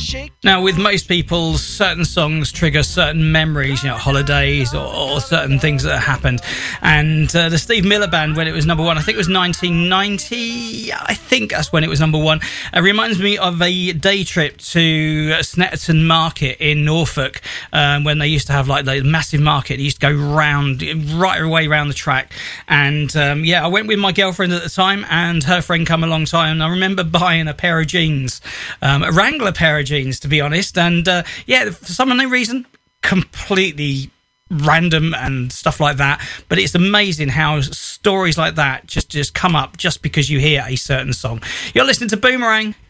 Now, with most people, certain songs trigger certain memories, holidays or certain things that happened. And the Steve Miller Band, when it was number one, I think it was 1990, I think that's when it was number one, reminds me of a day trip to Snetterton Market in Norfolk, when they used to have like the massive market. They used to go right away around the track. And I went with my girlfriend at the time, and her friend come alongside, and I remember buying a pair of jeans, a Wrangler pair of jeans, to be honest. And for some unknown reason, completely random and stuff like that, but it's amazing how stories like that just come up just because you hear a certain song. You're listening to Boomerang.